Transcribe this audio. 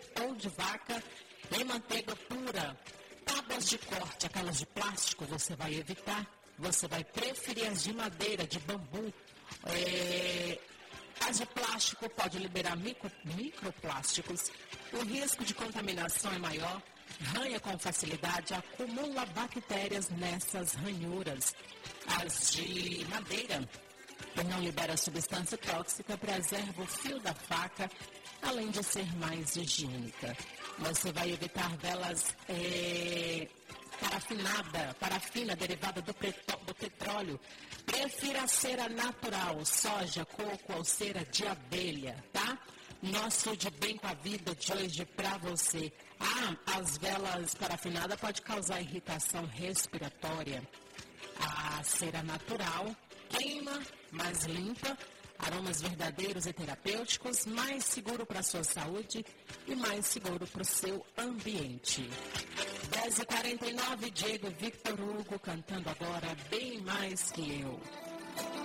ou de vaca em manteiga pura. Tábuas de corte, aquelas de plástico, você vai evitar. Você vai preferir as de madeira, de bambu. As de plástico pode liberar microplásticos. O risco de contaminação é maior. Ranha com facilidade, acumula bactérias nessas ranhuras. As de madeira não libera substância tóxica, preserva o fio da faca, além de ser mais higiênica. Você vai evitar velas parafina derivada do petróleo. Prefira a cera natural, soja, coco ou cera de abelha, tá? Nosso de bem com a vida de hoje para você. As velas parafinadas podem causar irritação respiratória. A cera natural queima, mais limpa, aromas verdadeiros e terapêuticos, mais seguro para a sua saúde e mais seguro para o seu ambiente. 10h49, Diego Victor Hugo cantando agora Bem Mais Que Eu.